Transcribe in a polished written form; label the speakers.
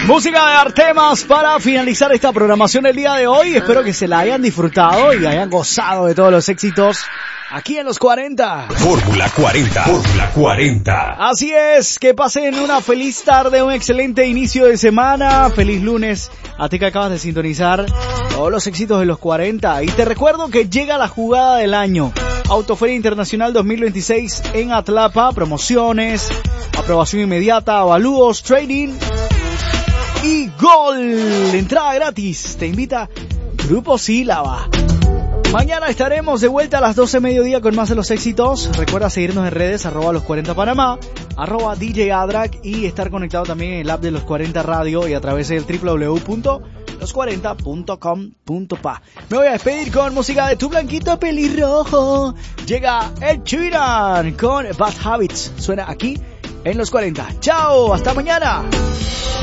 Speaker 1: Música de Artemas para finalizar esta programación del día de hoy. Espero que se la hayan disfrutado y hayan gozado de todos los éxitos aquí en los 40.
Speaker 2: Fórmula 40. Fórmula 40.
Speaker 1: Así es, que pasen una feliz tarde, un excelente inicio de semana. Feliz lunes a ti que acabas de sintonizar todos los éxitos de los 40. Y te recuerdo que llega la jugada del año. Autoferia Internacional 2026 en Atlapa. Promociones, aprobación inmediata, avalúos, trading y gol. Entrada gratis. Te invita Grupo Sílaba. Mañana estaremos de vuelta a las 12 mediodía con más de los éxitos. Recuerda seguirnos en redes, @los40panamá, @DJ Adrak, y estar conectado también en el app de Los 40 Radio y a través del www.los40.com.pa. Me voy a despedir con música de Tu Blanquito Pelirrojo. Llega Ed Sheeran con Bad Habits. Suena aquí en Los 40. ¡Chao! ¡Hasta mañana!